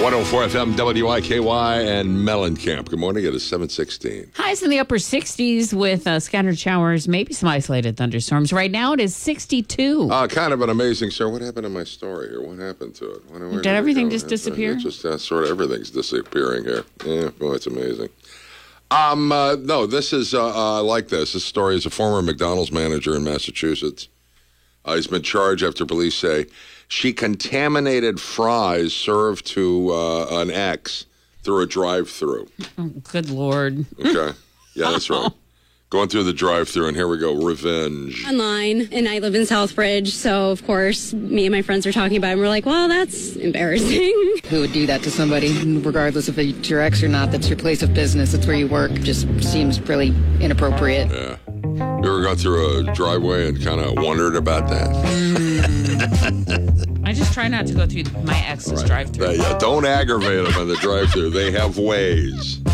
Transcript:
104 FM WIKY and Mellencamp. Good morning. It is 7:16. Highs in the upper 60s with scattered showers, maybe some isolated thunderstorms. Right now it is 62. Kind of an amazing story. What happened to my story here? What happened to it? Where Did everything just disappear? It just sort of everything's disappearing here. Yeah, boy, it's amazing. No, this is, I like this. This story is a former McDonald's manager in Massachusetts. He's been charged after police say she contaminated fries served to an ex through a drive-through. Oh, good Lord. Okay. Yeah, that's right. Going through the drive-through, and here we go, revenge. Online, and I live in Southbridge, so of course, me and my friends were talking about it, and we're like, well, that's embarrassing. Who would do that to somebody, regardless if it's your ex or not? That's your place of business. That's where you work. Just seems really inappropriate. Yeah. You ever gone through a driveway and kind of wondered about that? I just try not to go through my ex's drive-through. Yeah, don't aggravate them on the drive-through. They have ways.